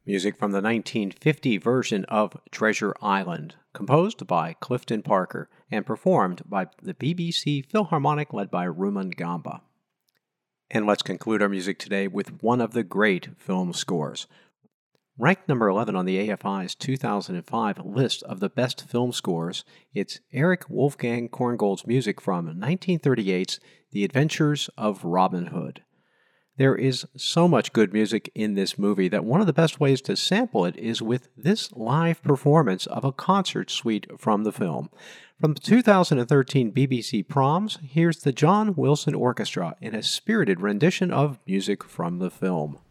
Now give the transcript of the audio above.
Music from the 1950 version of Treasure Island, composed by Clifton Parker and performed by the BBC Philharmonic led by Ruman Gamba. And let's conclude our music today with one of the great film scores. Ranked number 11 on the AFI's 2005 list of the best film scores, it's Erich Wolfgang Korngold's music from 1938's The Adventures of Robin Hood. There is so much good music in this movie that one of the best ways to sample it is with this live performance of a concert suite from the film. From the 2013 BBC Proms, here's the John Wilson Orchestra in a spirited rendition of music from the film.